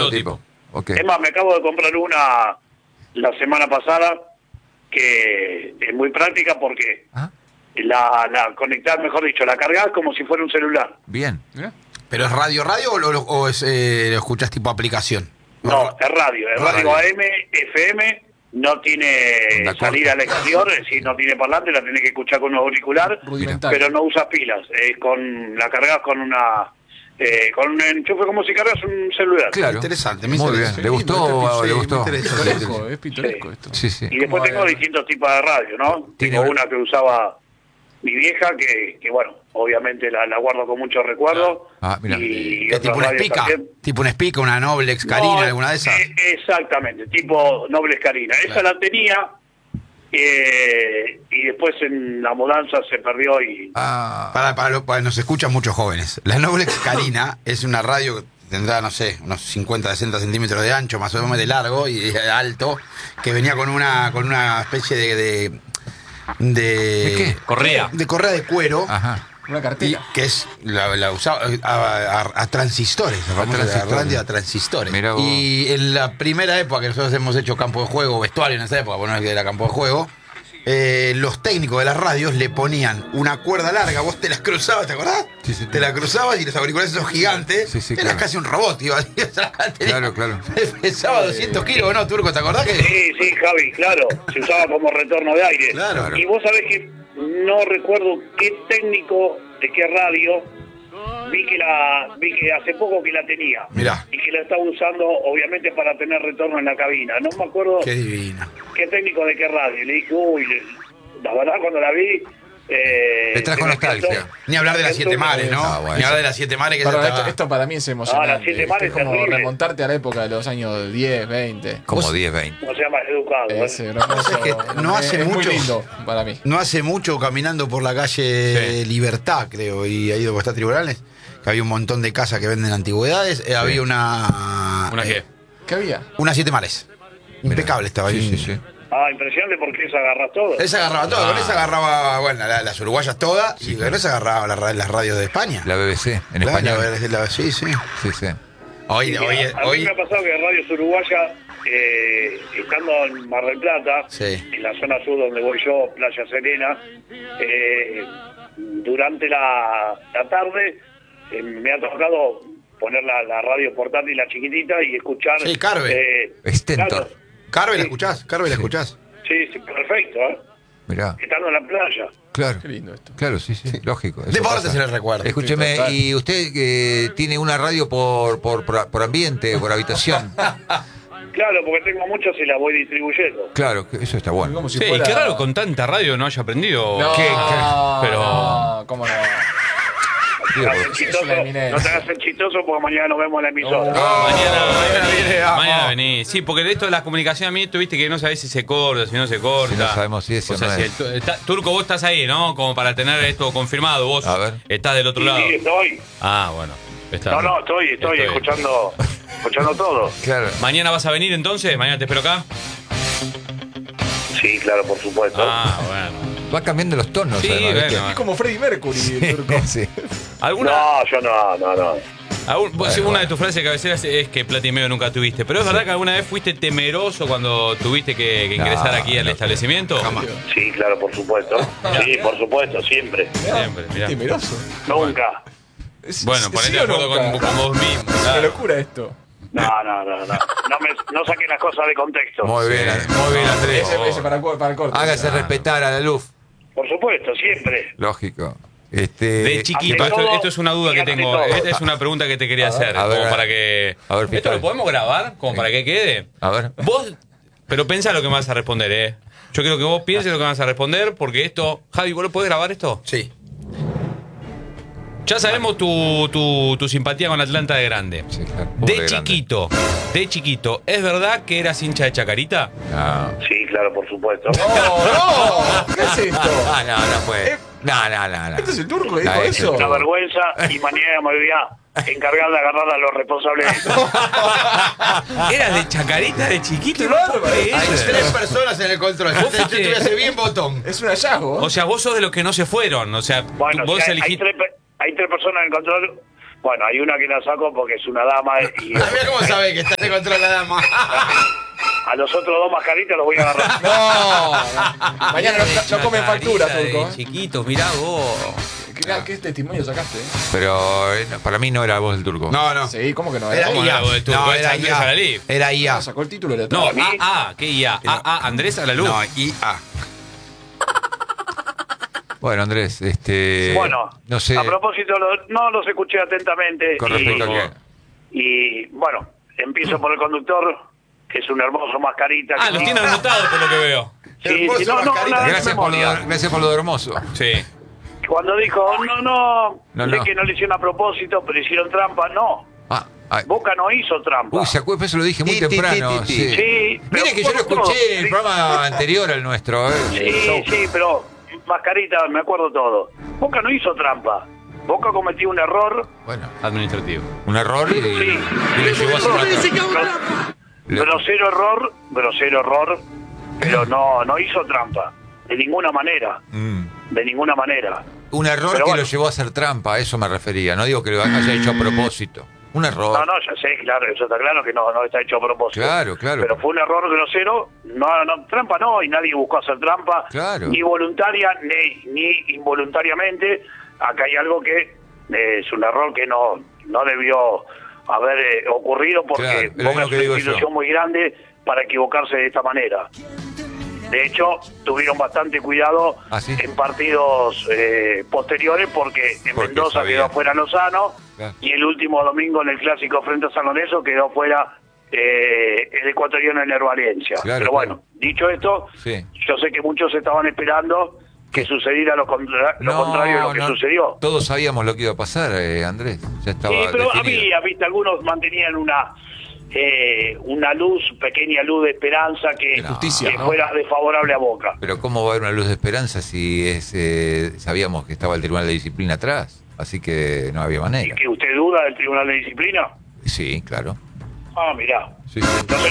prototipo. Okay. Es más, me acabo de comprar una la semana pasada que es muy práctica porque la conectás, mejor dicho, la cargás como si fuera un celular. Bien. ¿Pero es radio o es, lo escuchás tipo aplicación? No, es radio AM, FM, no tiene salida al exterior, es decir, no tiene parlante, la tenés que escuchar con un auricular, pero no usa pilas, la cargas con un enchufe como si cargas un celular. Claro. Interesante, muy bien. ¿Le gustó? ¿Le gustó? Es pintoresco esto. Sí, sí. Y después tengo distintos tipos de radio, ¿no? Tengo una que usaba mi vieja, que bueno, obviamente la guardo con mucho recuerdo. Mira. Y ¿Qué, tipo una Spica? ¿Tipo una Spica, una Noblex, Carina, alguna de esas? Exactamente, tipo Noblex Carina. Esa la tenía, y después en la mudanza se perdió y... Para nos escuchan muchos jóvenes. La Noblex Carina es una radio que tendrá, no sé, unos 50, 60 centímetros de ancho, más o menos de largo y de alto, que venía con una especie ¿De qué? Correa. De correa de cuero. Ajá. Una cartera. Que es la usaba a transistores, a transistores. Y en la primera época que nosotros hemos hecho campo de juego, vestuario en esa época, bueno, no es que era campo de juego, los técnicos de las radios le ponían una cuerda larga, vos te las cruzabas, ¿te acordás? Sí, te la cruzabas y los auriculares esos gigantes, eras casi un robot, iba. Claro. Pesaba 200 kilos, ¿no, Turco? ¿Te acordás que? Sí, Javi, claro, se usaba como retorno de aire. Claro. Y vos sabés que no recuerdo qué técnico de qué radio vi que hace poco que la tenía. Mirá. Y que la estaba usando obviamente para tener retorno en la cabina. No me acuerdo qué divina. Qué técnico de qué radio. Le dije, la verdad cuando la vi me trajo nostalgia. Ni hablar de las 7 mares, ¿no? Ni hablar de las 7 mares que esto para mí es emocionante. Las 7 mares es como terrible. Remontarte a la época de los años 10, 20. Como 10, 20. No sea más educado. Es que no hace mucho. Muy lindo para mí. No hace mucho caminando por la calle Libertad, creo, y ahí donde está Tribunales, que había un montón de casas que venden antigüedades. Había una. ¿Una qué? ¿Qué había? Una 7 mares. Impecable estaba ahí. Sí. Impresionante porque esa agarra todo. Esa agarraba todo, con esa agarraba, bueno, las uruguayas todas, y con esa agarraba las radios de España. La BBC, en español. Sí. Hoy. A mí me ha pasado que radios uruguayas, estando en Mar del Plata, en la zona sur donde voy yo, Playa Serena, durante la tarde me ha tocado poner la radio portátil, la chiquitita, y escuchar... Sí, Carve. Stentor. Carve, ¿la escuchás? ¿La escuchás? Sí, perfecto, Mirá. Estando en la playa. Claro. Qué lindo esto. Claro, sí, lógico. Deportes en el recuerdo. Escúcheme, ¿y usted tiene una radio por ambiente, por habitación? Claro, porque tengo muchas y las voy distribuyendo. Claro, eso está bueno. Como si Sí, fuera... qué raro con tanta radio no haya aprendido. No, Pero... no, ¿cómo no? No te hagas el chistoso porque mañana nos vemos en la emisora. Mañana vení. Sí, porque de esto de las comunicaciones a mí tuviste que no sabés si se corta, si no se corta. Si no sabemos si es, o sea, no si es. Turco, vos estás ahí, ¿no? Como para tener esto confirmado. Vos a ver. Estás del otro lado. Sí, estoy. Bueno. No, estoy escuchando todo. Claro. ¿Mañana vas a venir entonces? ¿Mañana te espero acá? Sí, claro, por supuesto. Bueno. Va cambiando los tonos. Sí, además, ¿viste? bueno. Es como Freddie Mercury, Turco. Sí. No, yo no. Una de tus frases cabeceras es que plata y medio nunca tuviste. Pero es verdad que alguna vez fuiste temeroso cuando tuviste que ingresar aquí al establecimiento. Jamás. Sí, claro, por supuesto. Sí, por supuesto, siempre. Siempre, mirá. Temeroso. Nunca. Bueno, ponete de acuerdo con vos mismo. Es una locura esto. No. No saquen las cosas de contexto. Muy bien, Andrés. Ese para el corte. Hágase respetar a la luz. Por supuesto, siempre. Lógico. De chiquito, esto es una duda que tengo. Esta es una pregunta que te quería hacer. Para que. A ver, ¿esto lo podemos grabar? Como para que quede. A ver. Vos. Pero pensá lo que me vas a responder, Yo quiero que vos pienses lo que me vas a responder, porque esto. Javi, ¿vos lo podés grabar esto? Sí. Ya sabemos tu simpatía con Atlanta de grande. Sí, claro. De chiquito, ¿es verdad que eras hincha de Chacarita? No. Sí, claro, por supuesto. No, ¿qué es esto? No fue. No. ¿Este es el Turco que dijo eso? Una vergüenza, y mañana me voy a encargar de agarrar a los responsables de esto. ¿Eras de Chacarita de chiquito? Qué bárbaro. Hay 3 personas en el control. Yo te voy a hacer bien botón. Es un hallazgo. O sea, vos sos de los que no se fueron. O sea, Bueno, vos si elegiste. hay 3 personas en control. Bueno, hay una que la saco porque es una dama y Mira cómo sabe que estás en contra de la dama. a los otros dos mascaritas los voy a agarrar. No, mañana no comen factura, Turco. Chiquitos, mirá vos. ¿Qué testimonio sacaste? Pero para mí no era vos el Turco. No. Sí, ¿cómo que no? Era ¿Cómo IA. era vos el Turco? No, Es era Andrés IA. Alalí. Era IA. Sacó el título de No, mí- ¿qué IA? Andrés Alaluz. No, IA. Bueno, Andrés, Bueno, no sé. a propósito, no los escuché atentamente. Con respecto a qué. Y bueno, empiezo por el conductor, que es un hermoso mascarita. Ah, los tiene anotados por lo que veo. Sí, Hermoso no, mascarita. nada de Gracias por lo de hermoso. Sí. Cuando dijo, no, No, sé no. que no le hicieron a propósito, pero hicieron trampa, no. Ay. Boca no hizo trampa. Uy, se acuerda, eso lo dije muy temprano. Sí. Sí, pero Mire que yo lo fueron escuché todos, en el sí. programa anterior al nuestro. Sí, pero mascarita, me acuerdo todo. Boca no hizo trampa. Boca cometió un error. Bueno, Administrativo. un error y le llevó a hacer una trampa. Grosero error, pero no hizo trampa. De ninguna manera. De ninguna manera. Un error Pero que bueno. lo llevó a hacer trampa, a eso me refería. No digo que lo haya hecho a propósito. Un error. No, ya sé, claro, eso está claro que no está hecho a propósito. Claro. Pero fue un error grosero, trampa no, y nadie buscó hacer trampa, Claro. ni voluntaria ni involuntariamente. Acá hay algo que es un error que no debió haber ocurrido, porque Claro, es lo Boca mismo es que una digo institución yo. muy grande para equivocarse de esta manera. De hecho, tuvieron bastante cuidado ¿Ah, sí? en partidos posteriores, porque en Porque Mendoza sabían. quedó afuera Lozano, Claro. y el último domingo en el clásico frente a San Lorenzo quedó fuera el ecuatoriano en Valencia. Claro, Pero bueno, claro. dicho esto, Sí. yo sé que muchos estaban esperando que sucediera lo contrario de lo que sucedió. Todos sabíamos lo que iba a pasar, Andrés. Ya estaba Sí, pero definido. había, viste, algunos mantenían una pequeña luz de esperanza que, Justicia, que ¿no? fuera desfavorable a Boca. Pero ¿cómo va a haber una luz de esperanza si sabíamos que estaba el Tribunal de Disciplina atrás? Así que no había ¿Y manera. que usted duda del Tribunal de Disciplina? Sí, claro. Ah, mirá. Sí, sí. Entonces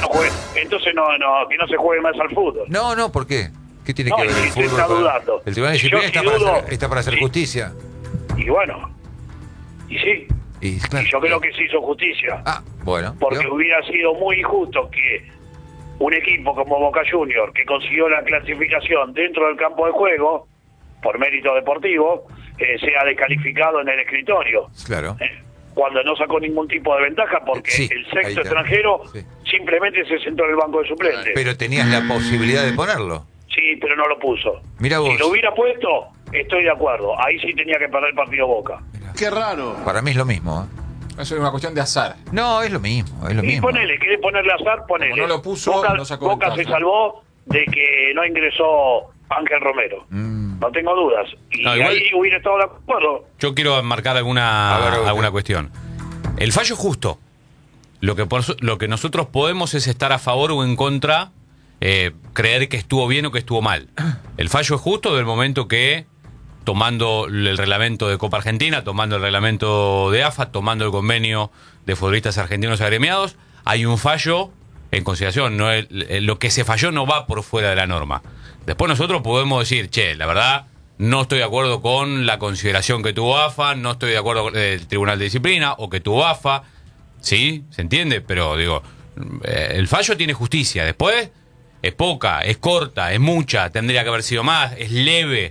que no se juegue más al fútbol. No, ¿por qué? ¿Qué tiene No, que ver si el usted fútbol? está con- dudando. El Tribunal de Si yo Disciplina sí dudo, está para hacer sí. justicia. Y bueno, y sí, Y, claro. y yo creo que se hizo justicia. Ah, bueno. Porque ¿vio? hubiera sido muy injusto que un equipo como Boca Junior, que consiguió la clasificación dentro del campo de juego, por mérito deportivo, sea descalificado en el escritorio. Claro. Cuando no sacó ningún tipo de ventaja, porque Sí, el ahí sexto está. extranjero Sí. simplemente se sentó en el banco de suplentes. Pero tenías la posibilidad de ponerlo. Sí, pero no lo puso. Mirá vos. Si lo hubiera puesto, estoy de acuerdo. Ahí sí tenía que perder el partido Boca. Qué raro. Para mí es lo mismo. Eso es una cuestión de azar. No, es lo mismo, es lo Y mismo. ponele, ¿querés ponerle azar? Ponele. Como no lo puso, Boca, no sacó Boca ventaja. se salvó de que no ingresó Ángel Romero. No tengo dudas. Y No, igual- ahí hubiera estado de acuerdo. Yo quiero marcar A ver, alguna cuestión. El fallo es justo. Lo que nosotros podemos es estar a favor o en contra, creer que estuvo bien o que estuvo mal. El fallo es justo del momento que, tomando el reglamento de Copa Argentina, tomando el reglamento de AFA, tomando el convenio de futbolistas argentinos agremiados, hay un fallo en consideración. No lo que se falló no va por fuera de la norma. Después nosotros podemos decir, che, la verdad, no estoy de acuerdo con la consideración que tuvo AFA, no estoy de acuerdo con el Tribunal de Disciplina o que tuvo AFA. Sí, se entiende, pero digo, el fallo tiene justicia. Después es poca, es corta, es mucha, tendría que haber sido más, es leve.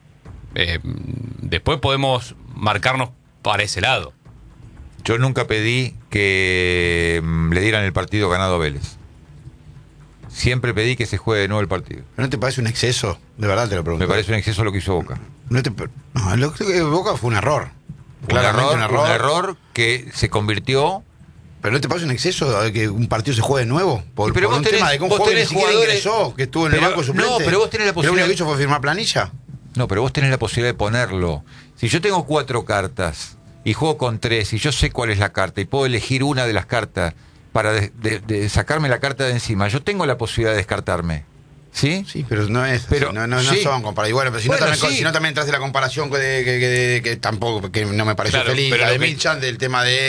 Después podemos marcarnos para ese lado. Yo nunca pedí que le dieran el partido ganado a Vélez. Siempre pedí que se juegue de nuevo el partido. ¿No te parece un exceso? De verdad te lo pregunto. Me parece un exceso lo que hizo Boca. No, lo que hizo Boca fue un error. Claramente Un error que se convirtió. ¿Pero no te parece un exceso de que un partido se juegue de nuevo? Por Pero un vos tenés- tema de que un vos jugador ni tenés siquiera jugadores- ingresó, que estuvo en el Pero- banco suplente. no, pero vos tenés la ¿Lo posibilidad- único que hizo fue firmar planilla? No, pero vos tenés la posibilidad de ponerlo. Si yo tengo 4 cartas y juego con 3 y yo sé cuál es la carta y puedo elegir una de las cartas para de sacarme la carta de encima, yo tengo la posibilidad de descartarme. ¿Sí? Sí, pero no es. Pero- no sí. son comparables. Bueno, pero si, Bueno, no también, sí. si no también traes la comparación que tampoco, que no me pareció Claro, feliz, pero la de lo que- Milchan, del tema de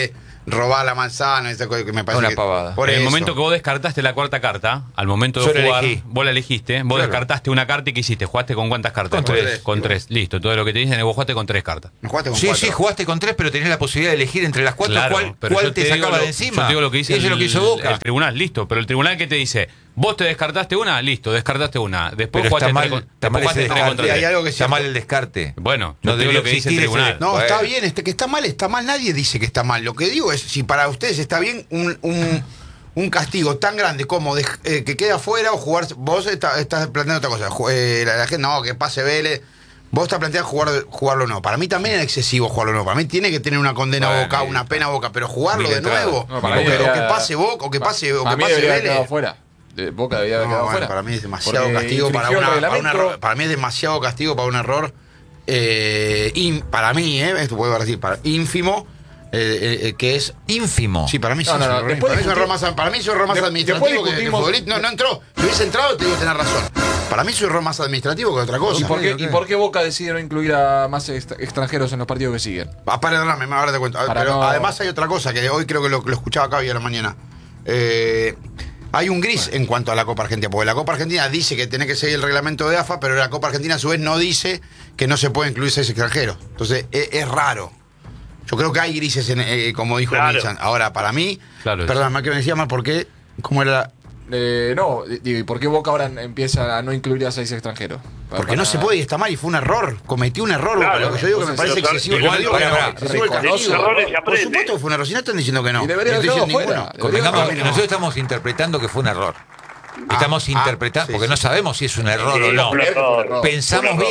robar la manzana, esa cosa que me parece una pavada. En el momento que vos descartaste la cuarta carta, al momento de jugar, vos la elegiste, vos descartaste una carta y ¿qué hiciste? ¿Jugaste con cuántas cartas? Con tres. Listo. Todo lo que te dicen es vos jugaste con 3 cartas. No jugaste con Sí, 4. sí, jugaste con 3, pero tenés la posibilidad de elegir entre las 4 Claro, cuál te sacaba de encima. Yo te digo lo que dice y eso es lo que hizo Boca. el tribunal, listo. Pero el tribunal que te dice, vos te descartaste una, listo, descartaste una. Después Pero jugaste está mal, tres está mal ese contra descarte. tres. Hay algo que Está mal el descarte. Bueno, No yo te digo debería lo que dice el existir tribunal. ese- No, Bueno. está bien, que está mal, nadie dice que está mal. Lo que digo es, si para ustedes está bien un castigo tan grande como que quede afuera o jugar, vos estás planteando otra cosa. La gente, no, que pase Vélez. Vos estás planteando jugarlo no. Para mí también es excesivo jugarlo no. Para mí tiene que tener una condena a Boca, una pena a Boca, pero jugarlo de nuevo, No, o para mí que debería- pase Boca, o que pase debería haber quedado Vélez. fuera. Boca debería haber No, quedado bueno, fuera. para mí es demasiado Porque castigo para infringió el un reglamento. error. Para mí es demasiado castigo para un error. Para mí, esto puedo decir, ínfimo, que es. Ínfimo. Sí, para mí sí No, es un no, error. después Para mí es un error discutimos- más, para mí es un error más administrativo después que discutimos- futbolístico. No entró. Si hubiese entrado, te digo tener razón. Para mí es un error más administrativo que otra cosa. ¿Y por qué Boca decide no incluir a más extranjeros en los partidos que siguen? Perdóname, ahora te cuento. Para Pero no- además hay otra cosa que hoy creo que lo escuchaba acá hoy a la mañana. Hay un gris en cuanto a la Copa Argentina, porque la Copa Argentina dice que tiene que seguir el reglamento de AFA, pero la Copa Argentina a su vez no dice que no se puede incluir 6 extranjeros. Entonces es raro. Yo creo que hay grises, como dijo Claro. Milsan. Ahora, para mí, Claro, perdón, que me decía mal, ¿por qué? ¿Cómo era? No, digo, ¿y por qué Boca ahora empieza a no incluir a 6 extranjeros? Porque no se puede y está mal y fue un error. Cometió un error. Claro. Lo que yo digo que me Entonces, parece excesivo. igual, Yo digo pará, que no, pará, excesivo el reconoce castigo. los errores y Por aprende. supuesto que fue un error. Si no están diciendo que no. Y debería No haber estoy quedado diciendo fuera. ninguno. Convengamos Debería- que nosotros estamos interpretando que fue un error. Estamos interpretando, sí, porque sí. no sabemos si es un error o no. un error. Pensamos Un error.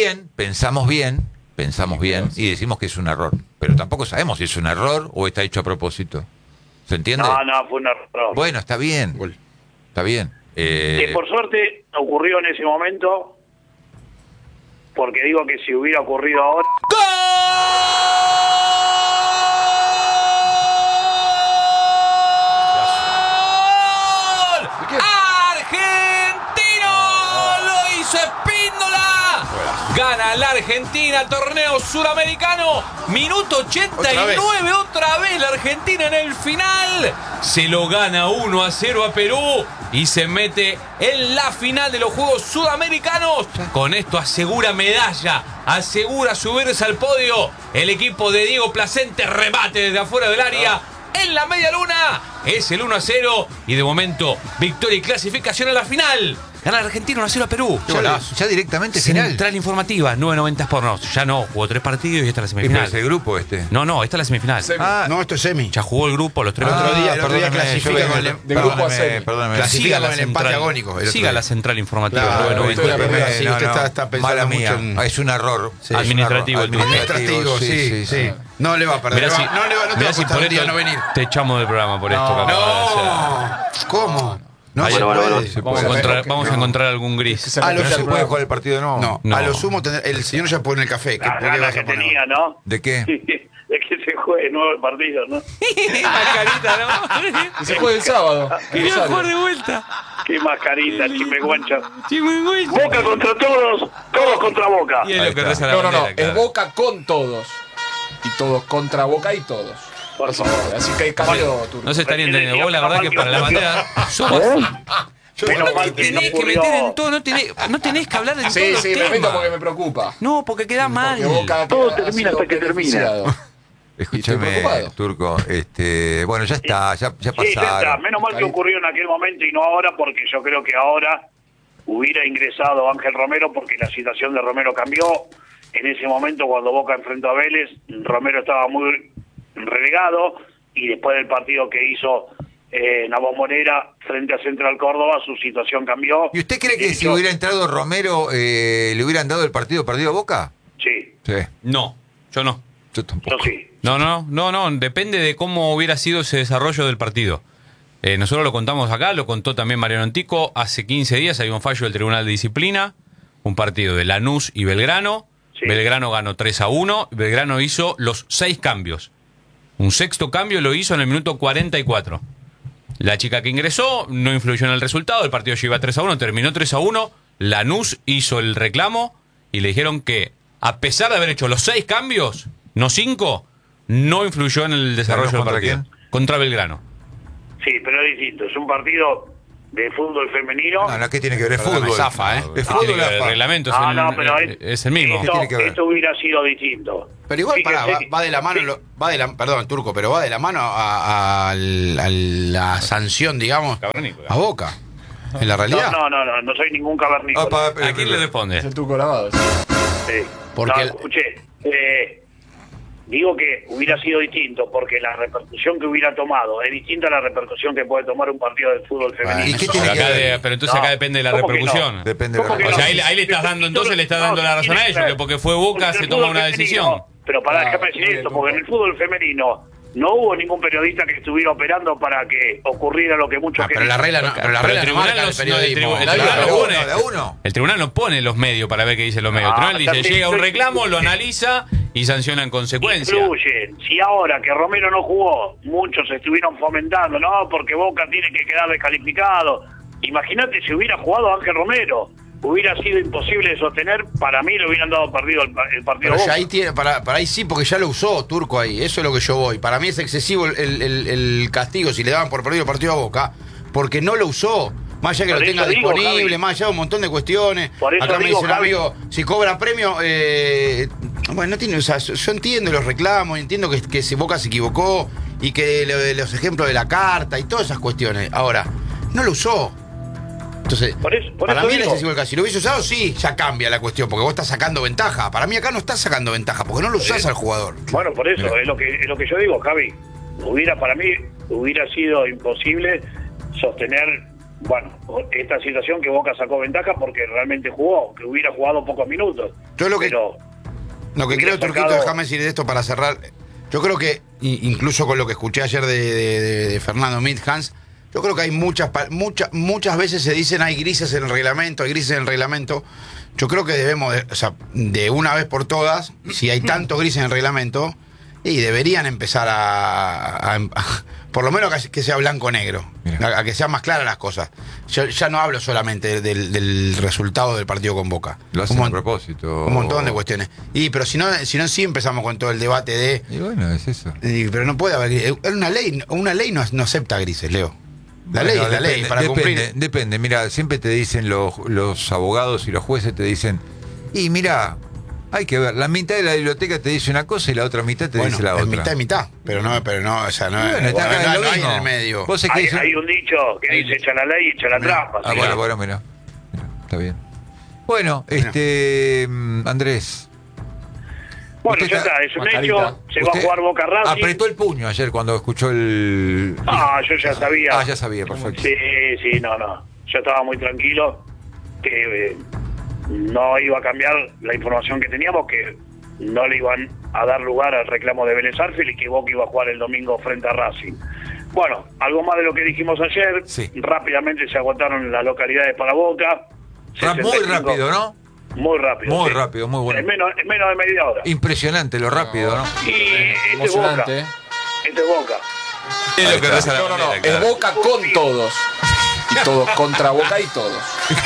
bien y decimos que es un error. Pero tampoco sabemos si es un error o está hecho a propósito. ¿Se entiende? No, fue un error. Bueno, está bien. Gol. Está bien. Que por suerte ocurrió en ese momento, porque digo que si hubiera ocurrido ahora... ¡Argentino! ¡Lo hizo Espíndola! Gana la Argentina, torneo suramericano. Minuto 89, otra vez la Argentina en el final. Se lo gana 1-0 a Perú y se mete en la final de los Juegos Sudamericanos. Con esto asegura medalla, asegura subirse al podio. El equipo de Diego Placente remate desde afuera del área. En la media luna es el 1-0 y de momento victoria y clasificación a la final. Gana la Argentina 1-0 a Perú. Ya directamente final. Central informativa, 9.90 por nos. Ya no, jugó 3 partidos y esta es la Y pero semifinal. es el grupo este. No, esta es la semifinal. No, esto es semi. Ya jugó el grupo, los 3 El otro partidos. día perdóname, clasifica yo con vengo- el- de grupo a semi. perdóname. Clasifica Siga con la el empate central. agónico. el otro Siga día. la central informativa. Claro, 9.90. sí, usted está pensando mala mucho mía. en- Es un error. Sí. Es un Administrativo, error. Administrativo, sí. No le va a perder. Mirá si, no te va mirá a si costar por un día esto no venir. te echamos del programa por esto. que acabas de hacer. No. ¿Cómo? No Ahí se va, puede. se Vamos a puede. encontrar, vamos a encontrar algún gris. A lo No se sumo- puede jugar el partido de nuevo. No, a No. lo sumo el señor ya pone el café. La ¿Por qué gana vas que a poner? tenía, ¿no? ¿De qué? De que se juegue nuevo el partido, ¿no? Mascarita, ¿no? Y se juega el sábado. Quería Rosario. jugar de vuelta. Qué mascarita, chimenguancha. Chimenguencha. Boca contra todos, todos contra Boca. Y es Ahí lo que está. reza la No, bandera, es claro. Boca con todos. Y todos contra Boca y todos. Por favor. Así que hay cambio turno. No se estaría entendiendo. Vos la verdad que para la bandera somos... Menos mal que no Tenés que ocurrió. meter en todo, no tenés que hablar en todos Sí, los sí, me temas. meto porque me preocupa. No, porque queda mal. Porque Boca Todo ha termina sido hasta que termina. beneficiado. Y estoy Escúchame, preocupado. Turco. Bueno, ya está, ya Sí, ya está. pasaron. Menos mal que ocurrió en aquel momento y no ahora, porque yo creo que ahora hubiera ingresado Ángel Romero, porque la situación de Romero cambió. En ese momento, cuando Boca enfrentó a Vélez, Romero estaba muy relegado, y después del partido que hizo en la Bombonera frente a Central Córdoba, su situación cambió. ¿Y usted cree que De si hecho, hubiera entrado Romero, le hubieran dado el partido perdido a Boca? Sí, Sí, No, yo no. yo yo tampoco. sí. No, depende de cómo hubiera sido ese desarrollo del partido. Nosotros lo contamos acá, lo contó también Mariano Antico. Hace 15 días había un fallo del Tribunal de Disciplina, un partido de Lanús y Belgrano. Sí. Belgrano ganó 3-1, Belgrano hizo los 6 cambios. Un sexto cambio lo hizo en el minuto 44. La chica que ingresó no influyó en el resultado, el partido ya iba 3-1, terminó 3-1, Lanús hizo el reclamo y le dijeron que, a pesar de haber hecho los 6 cambios, no 5, no influyó en el desarrollo del ¿Contra partido. quién? contra Belgrano. Sí, pero es distinto. Es un partido de fútbol femenino. No, ¿qué tiene que ver? Es fútbol. Es AFA, ¿eh? Es fútbol. El reglamento es el mismo. Esto hubiera sido distinto. Pero igual, va de la mano, perdón, Turco, pero va de la mano a la sanción, digamos, a Boca. En la realidad. No soy ningún cavernícola. ¿A quién le responde? Es el Turco lavado. Sí. Porque escuché. Digo que hubiera sido distinto porque la repercusión que hubiera tomado es distinta a la repercusión que puede tomar un partido de fútbol femenino. ¿Y qué tiene que ver? Pero entonces acá depende de la repercusión. No? Depende de la O sea, ahí le estás dando, entonces le estás dando la razón a ellos, que porque fue Boca se toma una decisión. Pero déjame decir esto, porque en el fútbol femenino no hubo ningún periodista que estuviera operando para que ocurriera lo que muchos pero la regla no, el tribunal el tribunal no pone los medios para ver qué dicen los medios. El tribunal dice, llega un reclamo, lo analiza y sanciona en consecuencia. Influyen. Si ahora que Romero no jugó, muchos estuvieron fomentando, no, porque Boca tiene que quedar descalificado. Imagínate si hubiera jugado Ángel Romero. Hubiera sido imposible de sostener, para mí le hubieran dado perdido el partido. Pero ya ahí tiene, para ahí sí, porque ya lo usó Turco ahí, eso es lo que yo voy. Para mí es excesivo el castigo si le daban por perdido el partido a Boca, porque no lo usó. Más allá que lo tenga disponible, más allá de un montón de cuestiones. Acá me dice un amigo, si cobra premio, bueno, no tiene, o sea, yo entiendo los reclamos, entiendo que si Boca se equivocó y que los ejemplos de la carta y todas esas cuestiones. Ahora, no lo usó. Entonces, para mí es excesivo el caso. Si lo hubiese usado, sí, ya cambia la cuestión, porque vos estás sacando ventaja. Para mí acá no estás sacando ventaja, porque no lo usás al jugador. Bueno, por eso, es lo que yo digo, Javi. Para mí hubiera sido imposible sostener, esta situación que Boca sacó ventaja porque realmente jugó, que hubiera jugado pocos minutos. Yo lo que creo, Turquito, déjame decir esto para cerrar. Yo creo que, incluso con lo que escuché ayer de Fernando Midhans, yo creo que hay muchas veces se dicen hay grises en el reglamento, Yo creo que debemos, de una vez por todas, si hay tantos grises en el reglamento, y deberían empezar a por lo menos que sea blanco-negro, a que sean más claras las cosas. Yo ya no hablo solamente del resultado del partido con Boca. Lo hacen a propósito. Un montón de cuestiones. Pero si no sí empezamos con todo el debate de... Y bueno, es eso. Pero no puede haber... Una ley no acepta grises, Leo. La ley es la ley, para cumplir. Depende, mira, siempre te dicen los abogados y los jueces te dicen, y mira, hay que ver, la mitad de la biblioteca te dice una cosa y la otra mitad te dice la otra. Mitad y mitad, pero no, o sea, no hay en el medio. Hay un dicho que dice echa la ley y echa la trampa. Bueno, mira, está bien. Bueno, Andrés. Bueno, ya está, es un hecho, se va a jugar Boca Racing. Apretó el puño ayer cuando escuchó el... yo ya sabía. Ya sabía, perfecto. Sí, no. Yo estaba muy tranquilo que no iba a cambiar la información que teníamos, que no le iban a dar lugar al reclamo de Vélez Sarsfield y que Boca iba a jugar el domingo frente a Racing. Bueno, algo más de lo que dijimos ayer. Sí. Rápidamente se agotaron las localidades para Boca. Muy rápido, ¿no? Muy rápido. Muy rápido, muy bueno. En menos de media hora. Impresionante lo rápido, ¿no? Y este es Boca. Este es Boca. No. Es Boca con todos. Y todos contra Boca y todos.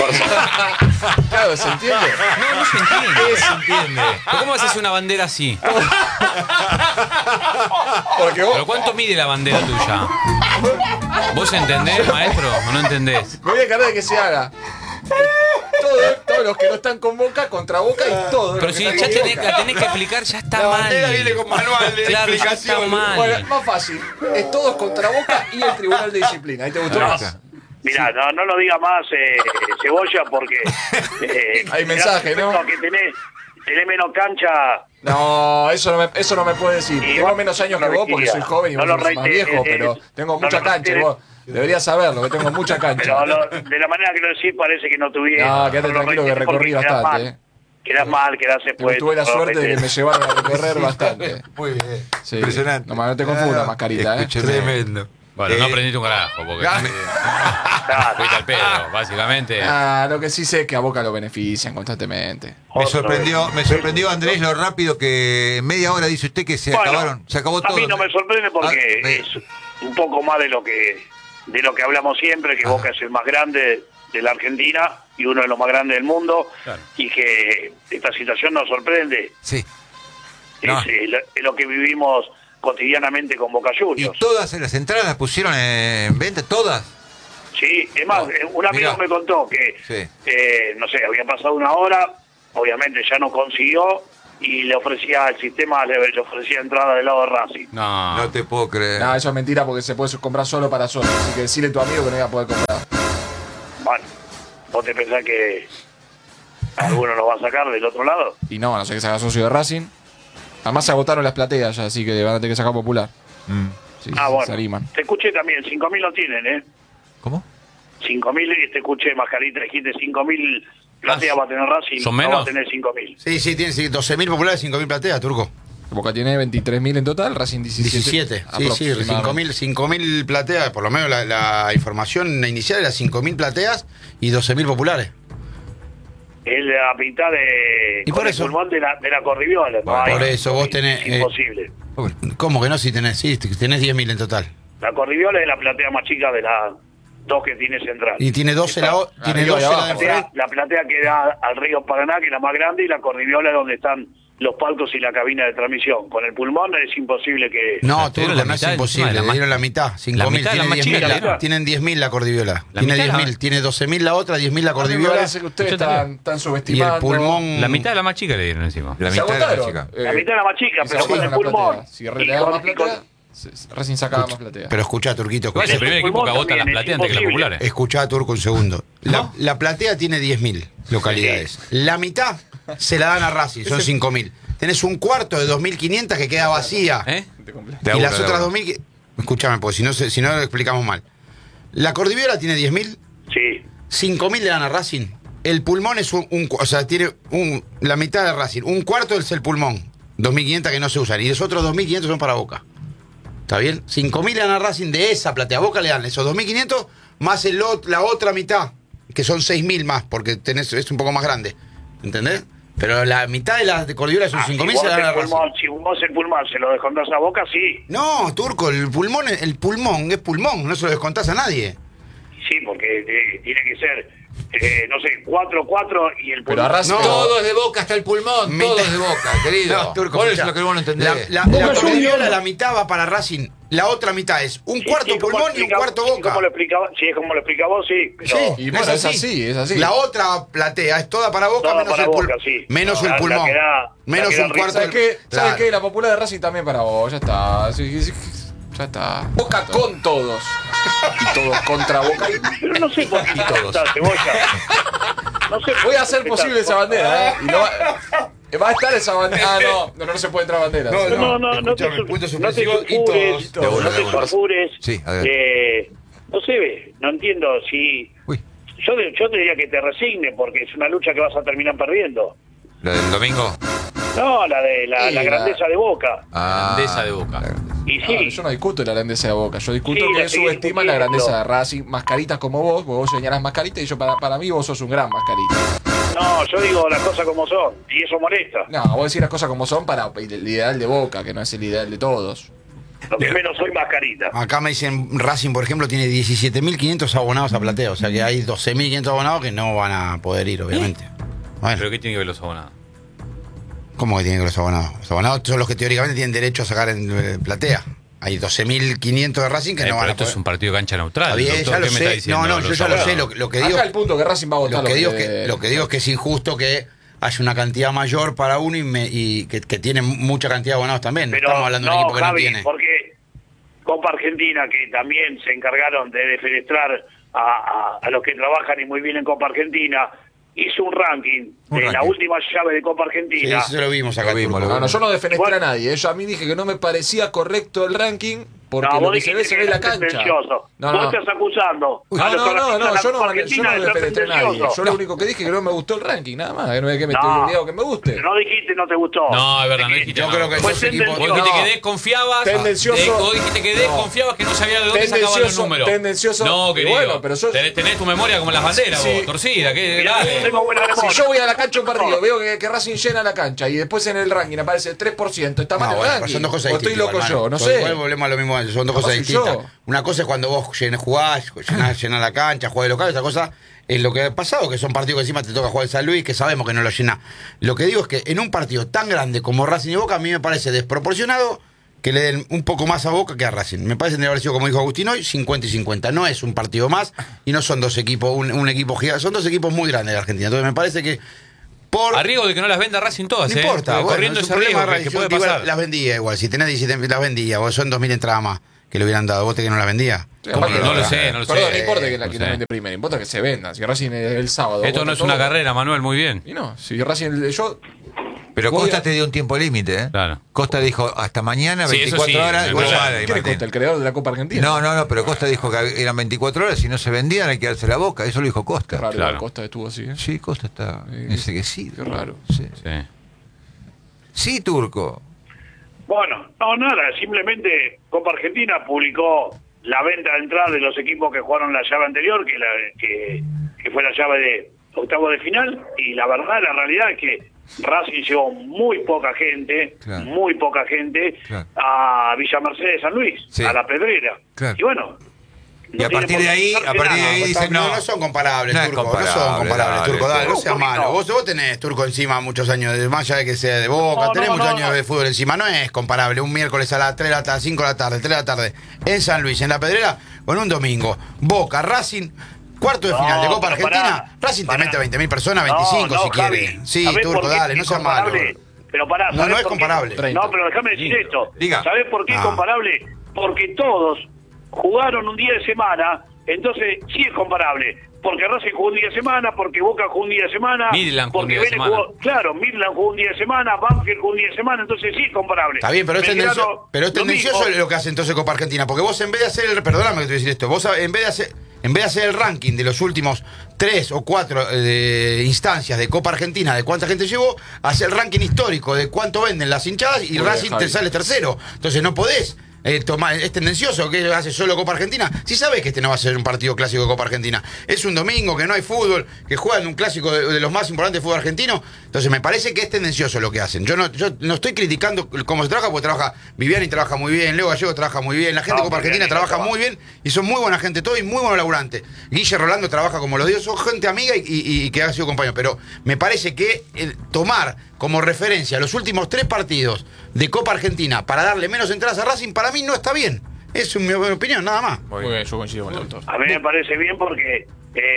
Claro, ¿se entiende? No se entiende. ¿Qué se entiende? ¿Cómo haces una bandera así? Porque vos... ¿Pero cuánto mide la bandera tuya? ¿Vos entendés, maestro, o no entendés? Me voy a encargar de que se haga. Todos los que no están con Boca contra Boca y todos. Pero si ya tenés que explicar, ya está mal. La bandera viene con manual de explicación. Ya está mal. Bueno, más fácil. Es todos contra Boca y el Tribunal de Disciplina. ¿Ahí te gustó más? Mirá, no lo diga más, Cebolla, porque... hay mensaje, ¿no? Que tenés menos cancha... No, eso no me puede decir. Tengo menos años que vos porque soy joven y vos sos más viejo, pero tengo mucha cancha y vos... Deberías saberlo, que tengo mucha cancha. Pero de la manera que lo decís parece que no tuviera. No, quédate tranquilo que recorrí bastante. Quedás mal, quedás después. Tuve la suerte de que me llevaron a recorrer bastante. Muy bien. Sí. Impresionante. No te confundas, mascarita, Tremendo. Bueno, no aprendiste un carajo, porque fuiste al pedo, básicamente. Lo que sí sé es que a Boca lo benefician constantemente. Me sorprendió, Andrés, lo rápido que en media hora dice usted que se acabó todo. A mí no me sorprende porque es un poco más de lo que hablamos siempre, que Boca es el más grande de la Argentina y uno de los más grandes del mundo, claro. Y que esta situación nos sorprende. Sí. Es lo que vivimos cotidianamente con Boca Juniors. ¿Y todas las entradas las pusieron en venta? ¿Todas? Sí, es más, un amigo me contó que, no sé, había pasado una hora, obviamente ya no consiguió, y le ofrecía el sistema, le ofrecía entrada del lado de Racing. No te puedo creer. No, eso es mentira porque se puede comprar solo para solo. Así que decirle a tu amigo que no iba a poder comprar. Bueno, ¿vos te pensás que alguno nos va a sacar del otro lado? Y no sé que se haga socio de Racing. Además se agotaron las plateas ya, así que van a tener que sacar popular. Sí, bueno, se animan. Te escuché también, 5.000 lo tienen, ¿eh? ¿Cómo? 5.000, te escuché, Mascarita, dijiste 5.000 plateas va a tener Racing. ¿Son menos? No va a tener 5.000. Sí, tiene 12.000 populares, 5.000 plateas, Turco. Boca tiene 23.000 en total, Racing 17. 5.000 plateas, por lo menos la información inicial era 5.000 plateas y 12.000 populares. Es la mitad de ¿Y por eso? el pulmón de la Corribiola. Por eso vos tenés... Es imposible. ¿Cómo que no? Si tenés 10.000 en total. La Corribiola es la platea más chica de las dos que tiene Central. Y tiene 12 la de la platea que da al río Paraná, que es la más grande, y la Corribiola es donde están los palcos y la cabina de transmisión. Con el pulmón es imposible que... No, Turco, no es imposible. Le dieron la mitad. 5.000. Tienen 10.000 la Cordiviola. Tiene 10.000. Tiene 12.000 la otra, 10.000 la Cordiviola. Me parece que ustedes están subestimando. Y el pulmón... La mitad de la más chica le dieron encima. La mitad de la más chica. La mitad de la más chica, pero con el pulmón. Si le daban más platea, Racing sacaba más platea. Pero escuchá, Turquito. Es el primer equipo que agota las plateas antes que las populares. Escuchá, Turco, un segundo. La platea tiene 10.000 localidades. La mitad se la dan a Racing, son 5.000. Tenés un cuarto de 2.500 que queda vacía. Y las otras 2.000... Escúchame, porque si no lo explicamos mal. La Cordiviola tiene 10.000. Sí. 5.000 le dan a Racing. El pulmón es o sea, tiene la mitad de Racing. Un cuarto es el pulmón. 2.500 que no se usan. Y los otros 2.500 son para Boca. ¿Está bien? 5.000 le dan a Racing de esa platea. Boca le dan esos 2.500 más la otra mitad, que son 6.000 más, porque es un poco más grande. ¿Entendés? Pero la mitad de las de Cordillera son 5.000 se la dan a Racing. Si vos el pulmón se lo descontás a Boca, sí. No, Turco, el pulmón es pulmón, no se lo descontás a nadie. Sí, porque tiene que ser, no sé, 4-4 y el pulmón. Pero no, todo es de Boca hasta el pulmón, todo es de Boca, querido. No, Turco, por eso es lo que vos no entendés. La Cordillera, la mitad va para Racing. La otra mitad es un cuarto pulmón y un cuarto Boca. Sí, como lo explicaba vos, sí. Pero y bueno, es así. La otra platea es toda para Boca, menos el pulmón. Menos el pulmón. Menos un cuarto. ¿Sabes qué? La popular de Racing también para vos, ya está. Ya está. Boca con todos. Y todos contra Boca. Pero no sé por qué todos. No sé. Voy a hacer posible esa bandera, Y no va a estar esa bandera. No se puede entrar bandera. No te sulfures. Sí, no sé, no entiendo si... Yo te diría que te resignes porque es una lucha que vas a terminar perdiendo. ¿La del domingo? No, la grandeza de Boca. La grandeza de Boca. Y sí. Yo no discuto la grandeza de Boca. Yo discuto que subestiman la grandeza de Racing. Mascaritas como vos señalás Mascarita y yo para mí vos sos un gran Mascarita. No, yo digo las cosas como son y eso molesta. No, vos decís las cosas como son para el ideal de Boca, que no es el ideal de todos. Lo que menos soy Mascarita. Acá me dicen, Racing, por ejemplo, tiene 17.500 abonados a platea. O sea que hay 12.500 abonados que no van a poder ir, obviamente. Bueno. ¿Pero qué tiene que ver los abonados? ¿Cómo que tienen que ver los abonados? Los abonados son los que teóricamente tienen derecho a sacar en platea. Hay 12.500 de Racing que no van a poder. Esto es un partido de cancha neutral. Bien, ya lo sé. No, yo ya lo sé. Lo que digo, acá el punto que Racing va a votar. Lo que digo es que es injusto que haya una cantidad mayor para uno y que tiene mucha cantidad de abonados también. Pero estamos hablando de un equipo que Javi, no tiene. Porque Copa Argentina, que también se encargaron de defenestrar a los que trabajan y muy bien en Copa Argentina, hizo un ranking de la última llave de Copa Argentina. Sí, eso lo vimos acá. No, yo no defenestré a nadie. Yo a mí dije que no me parecía correcto el ranking porque lo que se ve en la cancha. Vos estás acusando. Yo no defenestré a nadie. Yo lo único que dije es que no me gustó el ranking, nada más. Que no es que me estoy obligado que me guste. Pero no dijiste no te gustó. No, es verdad, no dijiste. Yo creo que vos dijiste que desconfiabas. Tendencioso. Vos dijiste que desconfiabas que no sabía de dónde sacaban los números. Tendencioso. No, querido. Bueno, pero yo tenés tu memoria como las banderas, vos, torcida. Si yo voy a la cancha un partido, veo que Racing llena la cancha y después en el ranking aparece el 3%, está mal el ranking. Son dos cosas distintas. O estoy loco yo, no sé. Volvemos a lo mismo, son dos cosas distintas. Una cosa es cuando vos jugás, llenás la cancha, jugás de local, otra cosa es lo que ha pasado, que son partidos que encima te toca jugar en San Luis, que sabemos que no lo llena. Lo que digo es que en un partido tan grande como Racing y Boca, a mí me parece desproporcionado que le den un poco más a Boca que a Racing. Me parece que debe haber sido, como dijo Agustín hoy, 50 y 50. No es un partido más y no son dos equipos, un equipo gigante, son dos equipos muy grandes de Argentina. Entonces me parece que a riesgo de que no las venda Racing todas, no importa, corriendo ese riesgo que puede pasar. Las vendía igual, si tenés 17 las vendía, vos son 2.000 entradas más que le hubieran dado, vos te que no las vendía. No lo sé. Perdón, no importa que la vende primero, importa que se venda. Si Racing el sábado. Esto no es una carrera, Manuel, muy bien. Y no, si Racing Pero Costa te dio un tiempo límite, ¿eh? Claro. Costa dijo hasta mañana, 24 horas. ¿Quién es Costa, el creador de la Copa Argentina? No, pero Costa dijo que eran 24 horas, si no se vendían hay que darse la boca. Eso lo dijo Costa. Qué raro, claro. Costa estuvo así, ¿eh? Sí, Costa está enseguecido. Qué raro. Sí, Turco. Bueno, no, nada, simplemente Copa Argentina publicó la venta de entrada de los equipos que jugaron la llave anterior, que fue la llave de octavo de final, y la verdad, la realidad es que Racing llevó muy poca gente a Villa Mercedes de San Luis, a La Pedrera. Claro. Y bueno, Y a partir de ahí dicen no son comparables, Turco. No son comparables, Turco. Dale, no seas malo. Vos tenés, Turco, encima muchos años, más allá de que sea de Boca, tenés muchos años de fútbol encima. No es comparable un miércoles a las 3 de la tarde, 5 de la tarde, 3 de la tarde, en San Luis, en La Pedrera, con un domingo. Boca, Racing, cuarto de final de Copa Argentina. Racing te mete 20.000 personas, 25 si quiere. Sí, Turco, dale, no seas malo. Pero pará, no es comparable. No, pero déjame decir esto. Diga. ¿Sabés por qué es comparable? Porque todos jugaron un día de semana, entonces sí es comparable. Porque Racing jugó un día de semana, porque Boca jugó un día de semana, Midland jugó un día de semana. Claro, Midland jugó un día de semana, Banfield jugó un día de semana, entonces sí es comparable. Está bien, pero es tendencioso lo que hace entonces Copa Argentina, porque vos en vez de hacer perdóname que te voy a decir esto, vos en vez de hacer el ranking de los últimos 3 o 4 instancias de Copa Argentina, de cuánta gente llevó, hacer el ranking histórico de cuánto venden las hinchadas y Racing te sale tercero. Entonces no podés es tendencioso que hace solo Copa Argentina. Si sabés que este no va a ser un partido clásico de Copa Argentina, es un domingo, que no hay fútbol, que juegan un clásico de los más importantes de fútbol argentino. Entonces me parece que es tendencioso lo que hacen. Yo no estoy criticando cómo se trabaja, porque trabaja Viviani, trabaja muy bien, Leo Gallego trabaja muy bien, la gente de Copa Argentina trabaja muy bien y son muy buena gente todo y muy buenos laburantes. Guille Rolando trabaja como los dios, son gente amiga y que ha sido compañero. Pero me parece que tomar como referencia los últimos 3 partidos de Copa Argentina para darle menos entradas a Racing, para mí no está bien. Es mi opinión, nada más. Muy bien, yo coincido con el doctor. A mí me parece bien porque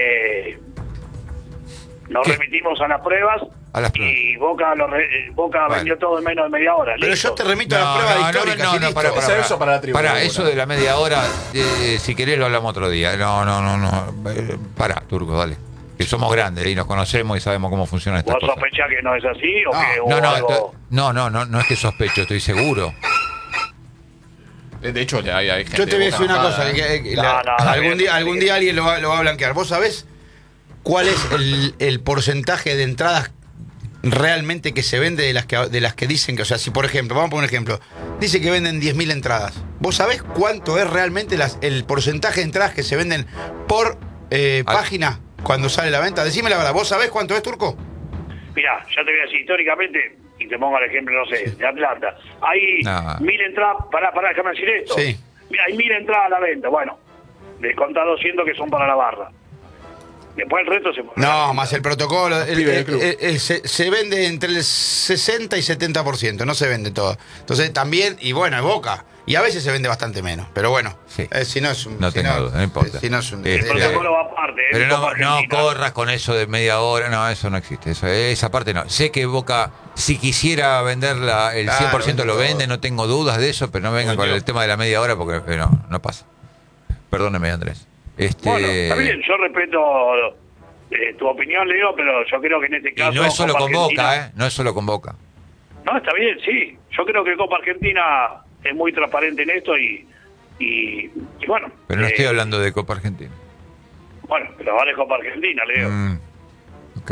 nos remitimos a las pruebas y Boca vendió todo en menos de media hora. Pero yo te remito a las pruebas históricas. Para eso de la media hora, si querés lo hablamos otro día. No. Pará, Turco, dale. Que somos grandes y nos conocemos y sabemos cómo funciona esta cosa. ¿Vos sospechás que no es así? ¿O que no es que sospecho, estoy seguro. De hecho, hay gente. Yo te voy a decir una cosa. Algún día alguien lo va a blanquear. ¿Vos sabés cuál es el porcentaje de entradas realmente que se vende de las que dicen que, o sea, si por ejemplo, vamos a poner un ejemplo, dice que venden 10.000 entradas. ¿Vos sabés cuánto es realmente el porcentaje de entradas que se venden por página cuando sale la venta? Decime la verdad, ¿vos sabés cuánto es, Turco? Mirá, ya te voy a decir, históricamente, y te pongo el ejemplo, no sé, de Atlanta, hay 1.000 entradas, pará, déjame decir esto. Sí. Mira, hay 1.000 entradas a la venta, bueno, descontá 200 que son para la barra. Después el resto se pone. No, más el protocolo. Se vende entre el 60 y 70%, no se vende todo. Entonces también, y bueno, es Boca. Y a veces se vende bastante menos. Pero bueno, sí. Si no es un. No tengo duda, no importa. El protocolo va aparte. Pero no corras con eso de media hora. No, eso no existe. Esa parte no. Sé que Boca, si quisiera venderla, el 100% lo vende, no tengo dudas de eso, pero no vengan con el tema de la media hora porque no pasa. Perdóneme, Andrés. Bueno, está bien, yo respeto tu opinión, Leo, pero yo creo que en este caso... Y no es solo Copa con Argentina, Boca, no es solo con Boca. No, está bien, sí. Yo creo que Copa Argentina es muy transparente en esto y bueno... Pero no estoy hablando de Copa Argentina. Bueno, pero vale Copa Argentina, Leo. Ok.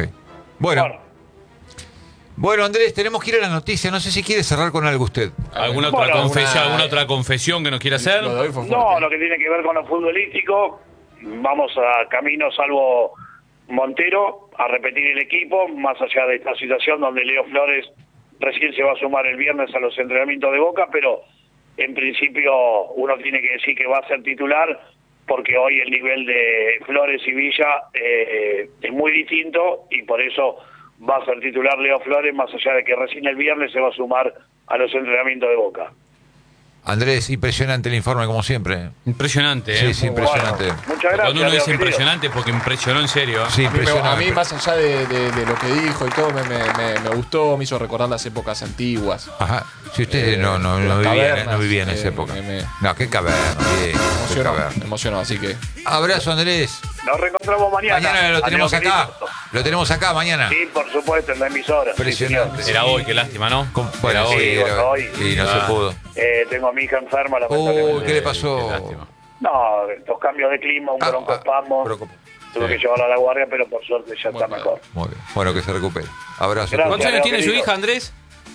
Bueno, Andrés, tenemos que ir a la noticia. No sé si quiere cerrar con algo usted. ¿Alguna otra confesión que nos quiera hacer? No, lo que tiene que ver con lo futbolístico, vamos a camino, salvo Montero, a repetir el equipo, más allá de esta situación donde Leo Flores recién se va a sumar el viernes a los entrenamientos de Boca, pero en principio uno tiene que decir que va a ser titular, porque hoy el nivel de Flores y Villa es muy distinto y por eso va a ser titular Leo Flores, más allá de que recién el viernes se va a sumar a los entrenamientos de Boca. Andrés, impresionante el informe, como siempre. Impresionante, ¿eh? Sí, impresionante. Bueno, muchas gracias. Cuando uno dice querido. impresionante, porque impresionó en serio. Sí, impresionante. A mí, más allá de lo que dijo y todo, me gustó, me hizo recordar las épocas antiguas. Ajá. Si usted no vivía en esa época. No, qué caverna. Me emocionó, así que. Abrazo, Andrés. Nos reencontramos mañana. Mañana lo tenemos acá. Lo tenemos acá mañana. Sí, por supuesto, en la emisora. Impresionante. Era hoy, qué lástima, ¿no? Bueno, era hoy. Y no se pudo. Tengo a mi hija enferma, lamentablemente. ¿Qué le pasó? Qué lástima. No, estos cambios de clima, un broncoespasmo. Tuve que llevarla a la guardia, pero por suerte ya está mejor. Muy bien. Bueno, que se recupere. Abrazo. ¿Cuántos años tiene su hija, Andrés?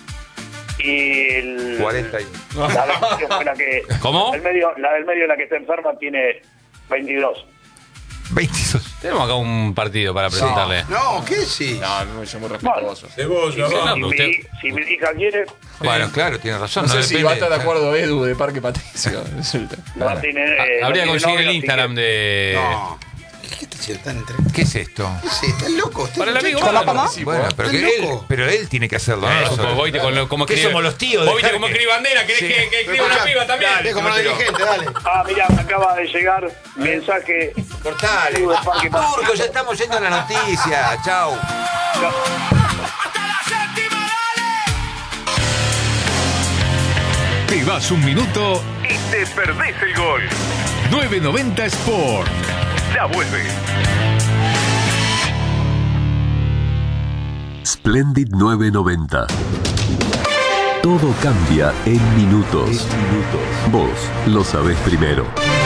Y 40 la del medio fue la que. ¿Cómo? La del medio, la que está enferma, tiene 22. 22. Tenemos acá un partido para presentarle. No, ¿qué sí? No, soy muy respetuoso. Si mi hija quiere. Bueno, claro, tiene razón. No sé si va a estar de acuerdo Edu de Parque Patricio. Habría que conseguir el Instagram de. No. ¿Qué está haciendo? ¿Están entre? ¿Qué es esto? Sí, está loco. Para el amigo. Bueno, pero él tiene que hacerlo. Como que somos los tíos. Vos viste como escribe bandera, ¿querés que escriba una piba también? Es como los dirigentes, dale. Mirá, me acaba de llegar mensaje. Cortale. Turco, ya estamos yendo a la noticia. Chau. Te vas un minuto y te perdés el gol. 990 Sport. Ya vuelve. Splendid 990. Todo cambia en minutos. Vos lo sabés primero.